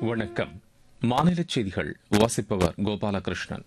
வணக்கம். மாநில செய்திகள் வாசிப்பவர் கோபாலகிருஷ்ணன்.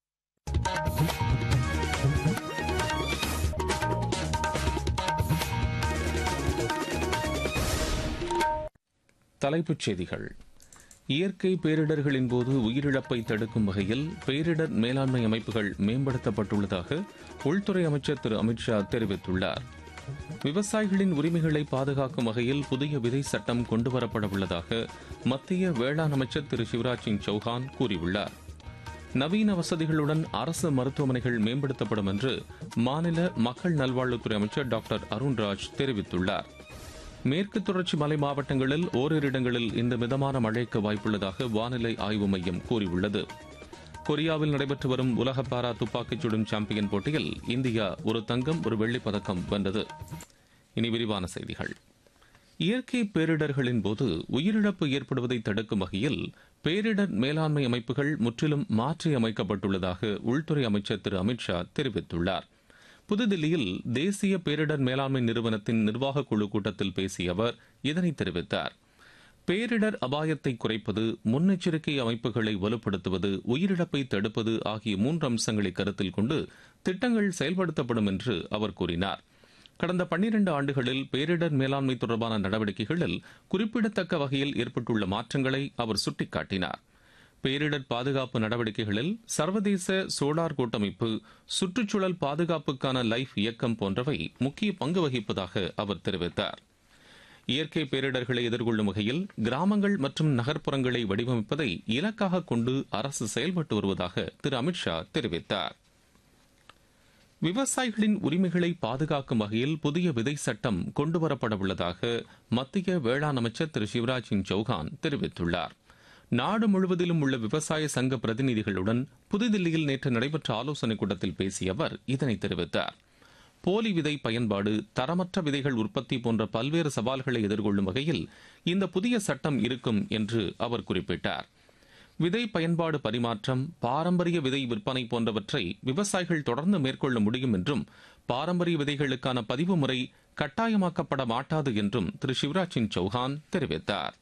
தலைப்புச் செய்திகள். இயற்கை பேரிடர்களின் போது உயிரிழப்பை தடுக்கும் வகையில் பேரிடர் மேலாண்மை அமைப்புகள் மேம்படுத்தப்பட்டுள்ளதாக உள்துறை அமைச்சர் திரு அமித் ஷா தெரிவித்துள்ளார். விவசாயிகளின் உரிமைகளை பாதுகாக்கும் வகையில் புதிய விதை சட்டம் கொண்டுவரப்பட உள்ளதாக மத்திய வேளாண் அமைச்சர் திரு சிவராஜ் சிங் சௌஹான் கூறியுள்ளார். நவீன வசதிகளுடன் அரசு மருத்துவமனைகள் மேம்படுத்தப்படும் என்று மாநில மக்கள் நல்வாழ்வுத்துறை அமைச்சர் டாக்டர் அருண்ராஜ் தெரிவித்துள்ளார். மேற்கு தொடர்ச்சி மலை மாவட்டங்களில் ஓரிரு இடங்களில் இந்த மிதமான மழைக்கு வாய்ப்புள்ளதாக வானிலை ஆய்வு மையம் கூறியுள்ளது. கொரியாவில் நடைபெற்று வரும் உலக பாரா துப்பாக்கிச் சுடும் சாம்பியன் போட்டியில் இந்தியா ஒரு தங்கம் ஒரு வெள்ளிப் பதக்கம் வென்றது. இனி விரிவான செய்திகள். இயற்கை பேரிடர்களின் போது உயிரிழப்பு ஏற்படுவதை தடுக்கும் வகையில் பேரிடர் மேலாண்மை அமைப்புகள் முற்றிலும் மாற்றியமைக்கப்பட்டுள்ளதாக உள்துறை அமைச்சர் திரு அமித் ஷா தெரிவித்துள்ளார். புதுதில்லியில் தேசிய பேரிடர் மேலாண்மை நிறுவனத்தின் நிர்வாக குழு கூட்டத்தில் பேசிய அவர் இதனை தெரிவித்தார். பேரிடர் அபாயத்தை குறைப்பது, முன்னெச்சரிக்கை அமைப்புகளை வலுப்படுத்துவது, உயிரிழப்பை தடுப்பது ஆகிய 3 அம்சங்களை கருத்தில் கொண்டு திட்டங்கள் செயல்படுத்தப்படும் என்று அவர் கூறினார். கடந்த 12 ஆண்டுகளில் பேரிடர் மேலாண்மை தொடர்பான நடவடிக்கைகளில் குறிப்பிடத்தக்க வகையில் ஏற்பட்டுள்ள மாற்றங்களை அவர் சுட்டிக்காட்டினார். பேரிடர் பாதுகாப்பு நடவடிக்கைகளில் சர்வதேச சோலார் கூட்டமைப்பு, சுற்றுச்சூழல் பாதுகாப்புக்கான லைஃப் இயக்கம் போன்றவை முக்கிய பங்கு வகிப்பதாக அவர் தெரிவித்தார். இயற்கை பேரிடர்களை எதிர்கொள்ளும் வகையில் கிராமங்கள் மற்றும் நகர்ப்புறங்களை வடிவமைப்பதை இலக்காக கொண்டு அரசு செயல்பட்டு வருவதாக திரு அமித் ஷா தெரிவித்தார். விவசாயிகளின் உரிமைகளை பாதுகாக்கும் வகையில் புதிய விதை சட்டம் கொண்டுவரப்பட உள்ளதாக மத்திய வேளாண் அமைச்சர் திரு சிவராஜ் சிங் சௌஹான் தெரிவித்துள்ளார். நாடு முழுவதிலும் உள்ள விவசாய சங்க பிரதிநிதிகளுடன் புதுதில்லியில் நேற்று நடைபெற்ற ஆலோசனைக் கூட்டத்தில் பேசிய அவர் இதனை தெரிவித்தார். போலி விதை பயன்பாடு, தரமற்ற விதைகள் உற்பத்தி போன்ற பல்வேறு சவால்களை எதிர்கொள்ளும் வகையில் இந்த புதிய சட்டம் இருக்கும் என்று அவர் குறிப்பிட்டார். விதை பயன்பாடு பரிமாற்றம், பாரம்பரிய விதை விற்பனை போன்றவற்றை விவசாயிகள் தொடர்ந்து மேற்கொள்ள முடியும் என்றும், பாரம்பரிய விதைகளுக்கான பதிவு முறை கட்டாயமாக்கப்பட மாட்டாது என்றும் திரு சிவராஜ் சிங் சௌஹான் தெரிவித்தார்.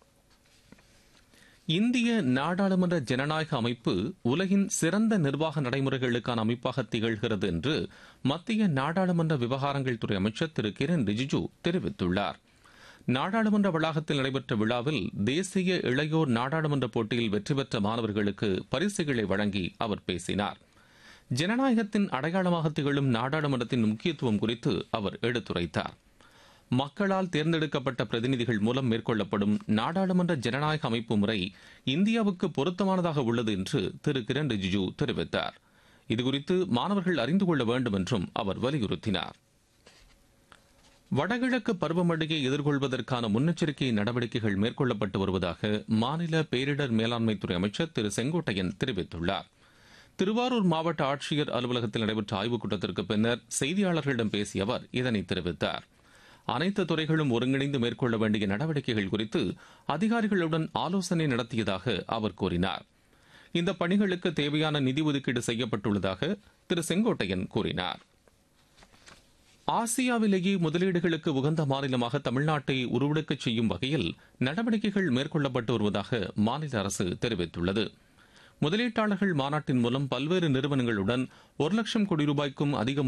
இந்திய நாடாளுமன்ற ஜனநாயக அமைப்பு உலகின் சிறந்த நிர்வாக நடைமுறைகளுக்கான அமைப்பாக திகழ்கிறது என்று மத்திய நாடாளுமன்ற விவகாரங்கள் துறை அமைச்சர் திரு கிரண் ரிஜிஜு தெரிவித்துள்ளார். நாடாளுமன்ற வளாகத்தில் நடைபெற்ற விழாவில் தேசிய இளையோர் நாடாளுமன்ற போட்டியில் வெற்றி பெற்ற மாணவர்களுக்கு பரிசுகளை வழங்கி அவர் பேசினார். ஜனநாயகத்தின் அடையாளமாக திகழும் நாடாளுமன்றத்தின் முக்கியத்துவம் குறித்து அவர் எடுத்துரைத்தார். மக்களால் தேர்ந்தெடுக்கப்பட்ட பிரதிநிதிகள் மூலம் மேற்கொள்ளப்படும் நாடாளுமன்ற ஜனநாயக அமைப்பு முறை இந்தியாவுக்கு பொருத்தமானதாக உள்ளது என்று திரு கிரண் ரிஜிஜு தெரிவித்தார். இதுகுறித்து மாணவர்கள் அறிந்து கொள்ள வேண்டும் என்றும் அவர் வலியுறுத்தினார். வடகிழக்கு பருவமழையை எதிர்கொள்வதற்கான முன்னெச்சரிக்கை நடவடிக்கைகள் மேற்கொள்ளப்பட்டு வருவதாக மாநில பேரிடர் மேலாண்மைத்துறை அமைச்சர் திரு செங்கோட்டையன் தெரிவித்துள்ளார். திருவாரூர் மாவட்ட ஆட்சியர் அலுவலகத்தில் நடைபெற்ற ஆய்வுக் கூட்டத்திற்கு பின்னர் செய்தியாளர்களிடம் பேசிய அவர் இதனை தெரிவித்தார். அனைத்து துறைகளும் ஒருங்கிணைந்து மேற்கொள்ள வேண்டிய நடவடிக்கைகள் குறித்து அதிகாரிகளுடன் ஆலோசனை நடத்தியதாக அவர் கூறினார். இந்த பணிகளுக்கு தேவையான நிதி ஒதுக்கீடு செய்யப்பட்டுள்ளதாக திரு செங்கோட்டையன் கூறினார். ஆசியாவிலேயே முதலீடுகளுக்கு உகந்த மாநிலமாக தமிழ்நாட்டை உருவெடுக்கச் செய்யும் வகையில் நடவடிக்கைகள் மேற்கொள்ளப்பட்டு வருவதாக மாநில அரசு தெரிவித்துள்ளது. முதலீட்டாளர்கள் மாநாட்டின் மூலம் பல்வேறு நிறுவனங்களுடன் 1 லட்சம் கோடி ரூபாய்க்கும் அதிக